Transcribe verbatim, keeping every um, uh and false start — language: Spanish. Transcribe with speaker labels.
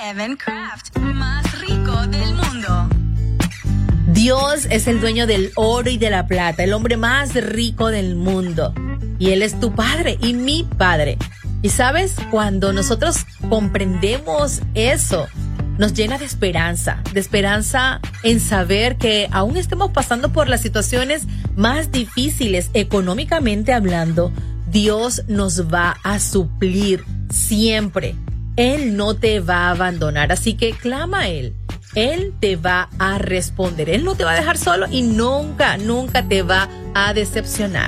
Speaker 1: Evan Craft, más rico del mundo.
Speaker 2: Dios es el dueño del oro y de la plata, el hombre más rico del mundo. Y Él es tu Padre y mi Padre. Y sabes, cuando nosotros comprendemos eso, nos llena de esperanza, de esperanza en saber que aún estemos pasando por las situaciones más difíciles económicamente hablando, Dios nos va a suplir siempre. Él no te va a abandonar, así que clama a Él. Él te va a responder. Él no te va a dejar solo y nunca, nunca te va a decepcionar.